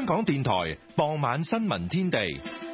香港電台傍晚新聞天地。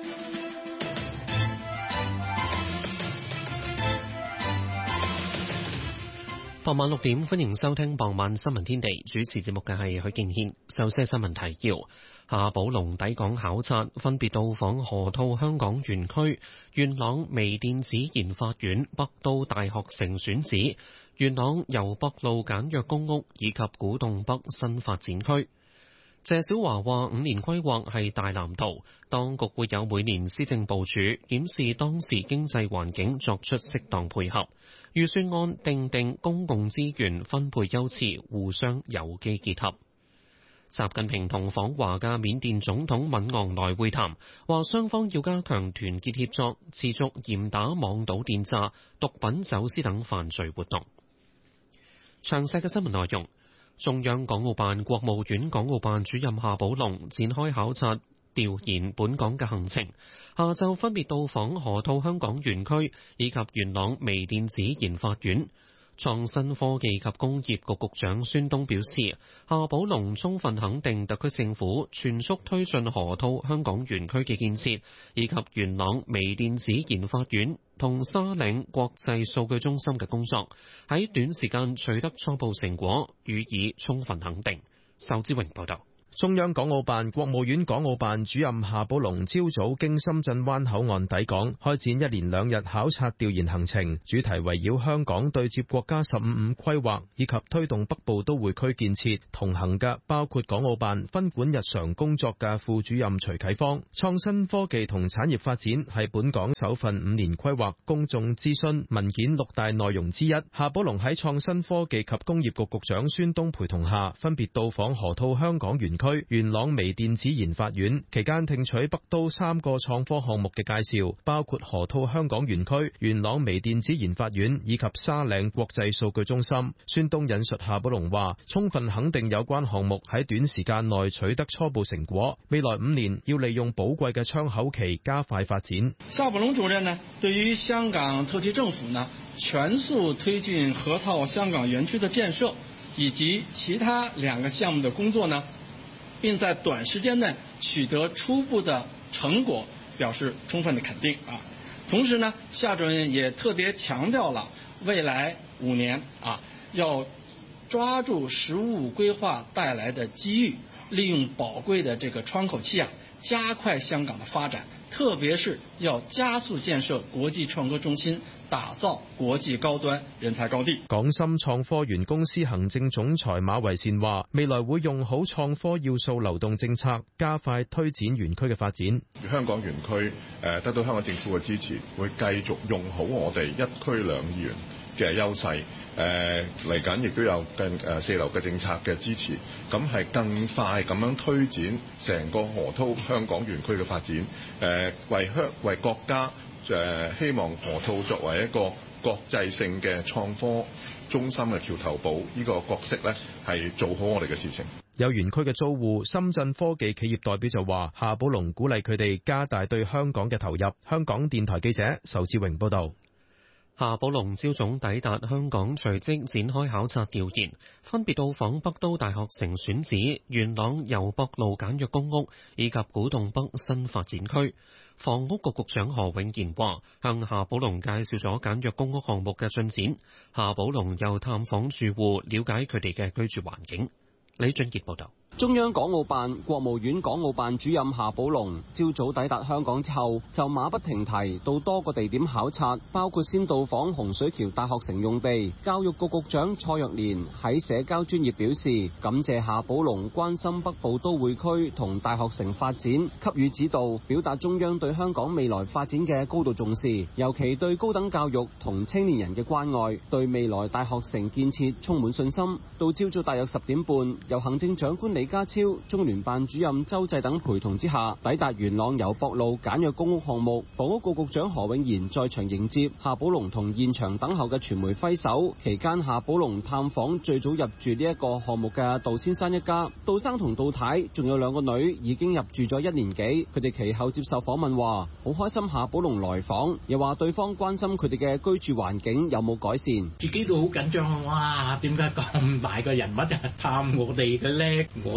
傍晚6點，歡迎收聽傍晚新聞天地。主持節目嘅係許敬軒。首些新聞提要：夏寶龍抵港考察，分別到訪河套香港園區、元朗微電子研發院、北都大學城選址、元朗油北路簡約公屋以及古洞北新發展區。謝小華話：5年規劃係大藍圖，當局會有每年施政部署，檢視當時經濟環境，作出適當配合。預算案定公共資源分配優次，互相有機結合。習近平同訪華嘅緬甸總統敏昂萊會談，話雙方要加強團結協作，持續嚴打網賭電詐、毒品走私等犯罪活動。詳細嘅新聞內容。中央港澳辦國務院港澳辦主任夏寶龍展開考察調研本港嘅行程，下晝分別到訪河套香港園區以及元朗微電子研發院。創新科技及工業局局長孫東表示，夏寶龍充分肯定特區政府全速推進河套香港園區嘅建設，以及元朗微電子研發院同沙嶺國際數據中心嘅工作，喺短時間取得初步成果，予以充分肯定。仇志榮報道。 中央港澳辦國務院港澳辦主任夏寶龍朝早經深圳灣口岸抵港，開展1連2日考察調研行程，主題圍繞香港對接國家15+5規劃以及推動北部都會區建設。同行嘅包括港澳辦分管日常工作嘅副主任徐啟芳。創新科技同產業發展係本港首份5年規劃公眾諮詢文件6大內容之一。夏寶龍喺創新科技及工業局局長孫東陪同下，分別到訪河套香港園區、元朗微電子研發院，期間聽取北都3個創科項目嘅介紹，包括河套香港園區、元朗微電子研發院以及沙嶺國際數據中心。孫東引述夏寶龍話，充分肯定有關項目喺短時間內取得初步成果，未來5年要利用寶貴嘅窗口期加快發展。 夏寶龍主任呢，對於香港特區政府呢全速推進河套香港園區的建設以及其他2個項目的工作呢，並在短時間內取得初步的成果，表示充分的肯定啊。同時呢，夏主任也特別強調了未來5年要抓住“十五”規劃帶來的機遇，利用寶貴的這個窗口期加快香港的發展，特別是要加速建設國際創科中心，打造國際高端人才高地。 港深創科園公司行政總裁馬維善話，未來會用好創科要素流動政策，加快推展園區嘅發展。 香港園區得到香港政府嘅支持，會繼續用好我哋1區2園嘅優勢。嚟緊亦都有更4流嘅政策嘅支持，咁係更快咁樣推展成個河套香港園區嘅發展。為國家希望河套作為一個國際性嘅創科中心嘅橋頭堡，呢個角色呢係做好我哋嘅事情。 有園區嘅租戶，深圳科技企業代表就話，夏寶龍鼓勵佢哋加大對香港嘅投入。香港電台記者仇志榮報道。 夏寶龍朝早抵達香港，隨即展開考察調研，分別到訪北都大學城選址、元朗油北路簡約公屋以及古洞北新發展區。房屋局局長何永賢話，向夏寶龍介紹咗簡約公屋項目嘅進展。夏寶龍又探訪住戶，了解佢哋嘅居住環境。李俊傑報道。 中央港澳辦國務院港澳辦主任夏寶龍朝早抵達香港之後，就馬不停蹄到多個地點考察，包括先到訪洪水橋大學城用地。教育局局長蔡若蓮喺社交專頁表示，感謝夏寶龍關心北部都會區同大學城發展，給予指導，表達中央對香港未來發展嘅高度重視，尤其對高等教育同青年人嘅關愛，對未來大學城建設充滿信心。到朝早大約10點半，由行政長官李家超、中聯辦主任周濟等陪同之下，抵達元朗油北路簡約公屋項目。房屋局局長何永賢在場迎接夏寶龍同現場等候嘅傳媒揮手。期間，夏寶龍探訪最早入住呢一個項目嘅杜先生一家。杜生同杜太仲有2個女已經入住咗1年幾。佢哋其後接受訪問話，好開心夏寶龍來訪，又話對方關心佢哋嘅居住環境有冇改善。 自己都好緊張，哇！點解咁大個人物就探我哋嘅咧？我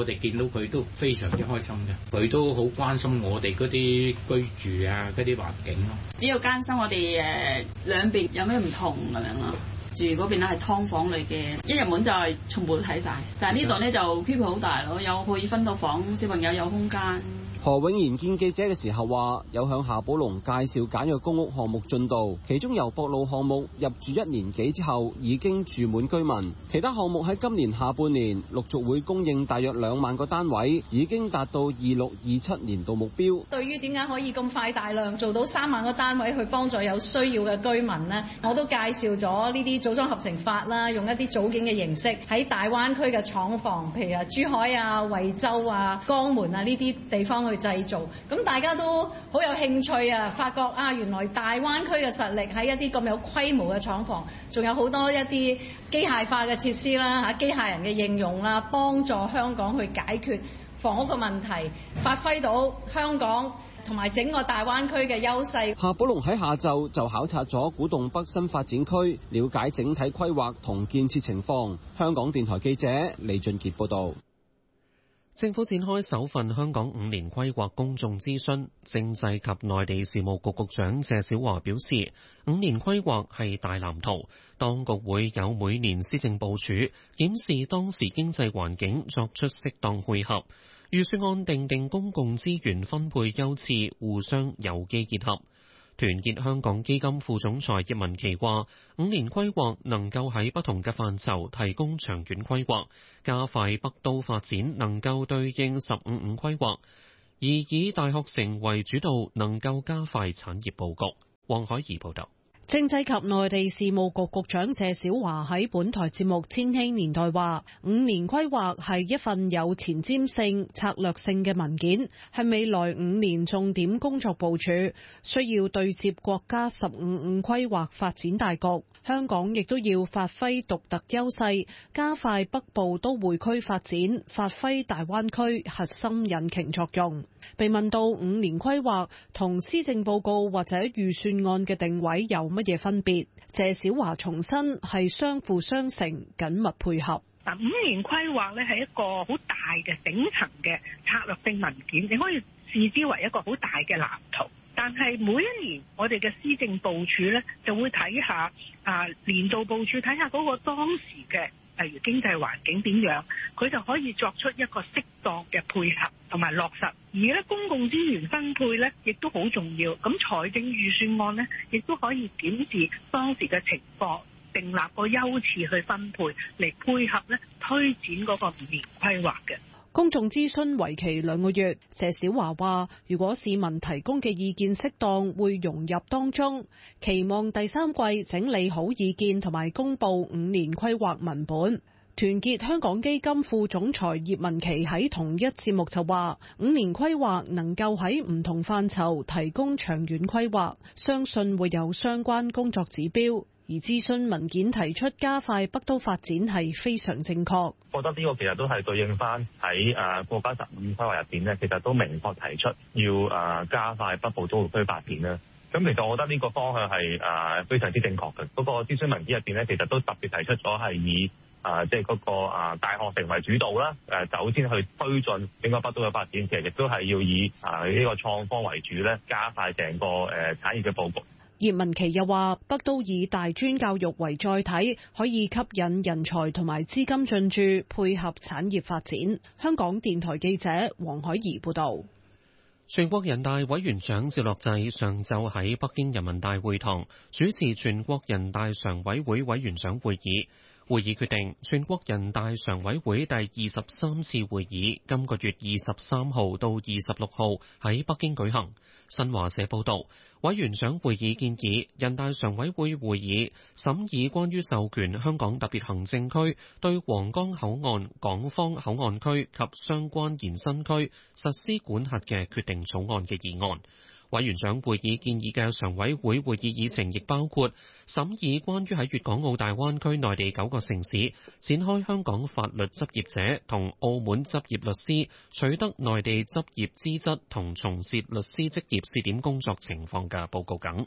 我哋見到佢都非常之開心嘅，佢都好關心我哋嗰啲居住啊嗰啲環境咯。 只要關心我哋兩邊有咩唔同咁樣咯。住嗰邊咧係劏房類嘅，一入門就係全部都睇晒，但係呢度咧就區別好大咯，有可以分到房，小朋友有空間。 何永賢見記者嘅時候話，有向夏寶龍介紹簡約公屋項目進度，其中由博路項目入住1年幾之後已經住滿居民，其他項目喺今年下半年陸續會供應大約2萬個單位，已經達到26-27年度目標。 對於點解可以咁快大量做到3萬個單位去幫助有需要嘅居民呢？我都介紹咗呢啲組裝合成法啦，用一啲組件嘅形式喺大灣區嘅廠房，譬如珠海啊、惠州啊、江門啊呢啲地方去製造，咁大家都好有興趣啊！發覺啊，原來大灣區嘅實力喺一啲咁有規模嘅廠房，仲有好多一啲機械化嘅設施啦，嚇機械人嘅應用啦，幫助香港去解決房屋嘅問題，發揮到香港同埋整個大灣區嘅優勢。 夏寶龍喺下晝就考察咗古洞北新發展區，了解整體規劃同建設情況。香港電台記者李俊傑報導。 政府展開首份香港5年規劃公眾諮詢，政制及內地事務局局長謝小華表示，5年規劃係大藍圖，當局會有每年施政部署，檢視當時經濟環境，作出適當配合。預算案訂定公共資源分配優次，互相有機結合。團結香港基金副總裁葉文琪話：5年規劃能夠喺不同嘅範疇提供長遠規劃，加快北都發展，能夠對應15-5規劃，而以大學城為主導，能夠加快產業佈局。黃海怡報導。 政制及內地事務局局長謝小華喺本台節目《千禧年代》話：5年規劃係一份有前瞻性、策略性嘅文件，係未來5年重點工作部署，需要對接國家15-5規劃發展大局。香港亦都要發揮獨特優勢，加快北部都會區發展，發揮大灣區核心引擎作用。被問到5年規劃同施政報告或者預算案嘅定位有乜嘢分別，謝小華重申係相輔相成、緊密配合。 5年規劃咧係一個好大嘅頂層嘅策略性文件，你可以視之為一個好大嘅藍圖。但係每一年我哋嘅施政部署咧就會睇下年度部署，睇下嗰個當時嘅例如經濟環境點樣，佢就可以作出一個適當嘅配合同埋落實。而咧公共資源分配咧亦都好重要，咁財政預算案咧亦都可以檢視當時嘅情況，訂立個優次去分配嚟配合咧推展嗰個5年規劃嘅。 公眾諮詢為期2個月，謝小華話：如果市民提供嘅意見適當，會融入當中，期望第3季整理好意見同埋公佈5年規劃文本。團結香港基金副總裁葉文琪喺同一節目就話：5年規劃能夠喺唔同範疇提供長遠規劃，相信會有相關工作指標。而諮詢文件提出加快北都發展係非常正確。 覺得呢個其實都係對應翻喺國家15規劃入邊咧，其實都明確提出要加快北部都會區發展啦。咁其實我覺得呢個方向係非常之正確嘅。嗰個諮詢文件入邊咧，其實都特別提出咗係以即係嗰個大學城為主導啦，首先去推進整個北都嘅發展，其實亦都係要以呢個創科為主咧，加快成個產業嘅佈局。 葉文琪又話：北都以大專教育為載體，可以吸引人才同埋資金進駐，配合產業發展。香港電台記者黃海怡報導。 全國人大委員長趙樂際上晝喺北京人民大會堂主持全國人大常委會委員長會議。會議決定，全國人大常委會第23次會議今個月23號到26號喺北京舉行。新華社報導，委員長會議建議人大常委會會議審議關於授權香港特別行政區對皇崗口岸港方口岸區及相關延伸區實施管轄嘅決定草案嘅議案。委員長會議建議嘅常委會會議議程亦包括審議關於喺粵港澳大灣區內地9個城市展開香港法律執業者同澳門執業律師取得內地執業資質同從事律師職業試點工作情況嘅報告等。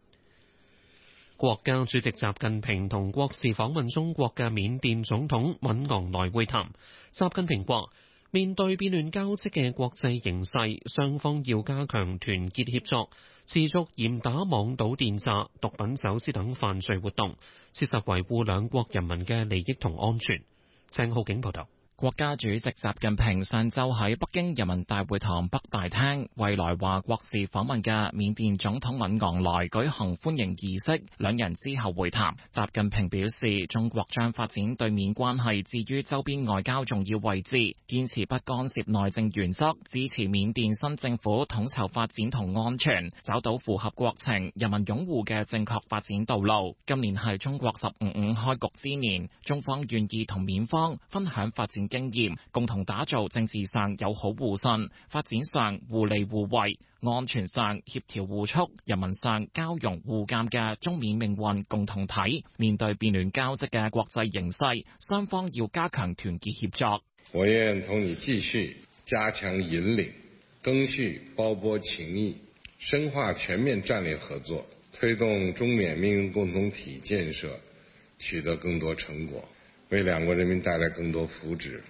國家主席習近平同國事訪問中國嘅緬甸總統敏昂萊會談。習近平話： 面對變亂交織嘅國際形勢，雙方要加強團結協作，持續嚴打網賭電詐、毒品走私等犯罪活動，切實維護兩國人民嘅利益同安全。鄭浩景報道。 國家主席習近平上晝喺北京人民大會堂北大廳為來華國事訪問嘅緬甸總統敏昂萊舉行歡迎儀式，兩人之後會談。習近平表示，中國將發展對緬關係置於周邊外交重要位置，堅持不干涉內政原則，支持緬甸新政府統籌發展同安全，找到符合國情、人民擁護嘅正確發展道路。今年係中國15.5開局之年，中方願意同緬方分享發展經驗，共同打造政治上友好互信、發展上互利互惠、安全上協調互促、人民上交融互鑒嘅中緬命運共同體。面對變亂交織嘅國際形勢，雙方要加強團結協作。 我願同你繼續加強引領，更續胞波情誼，深化全面戰略合作，推動中緬命運共同體建設取得更多成果，為兩國人民帶來更多福祉。